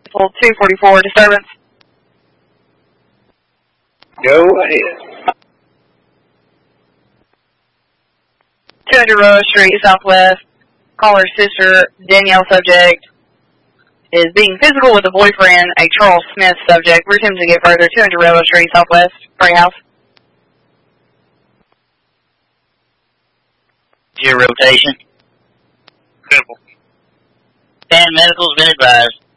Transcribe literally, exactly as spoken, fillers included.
two forty-four, disturbance. Go ahead. two hundred Roa Street, Southwest. Caller's sister, Danielle subject, is being physical with a boyfriend, a Charles Smith subject. We're attempting to get further. two hundred Railroad Street, Southwest, Gray House. Your rotation. Simple. Fan medical's been advised.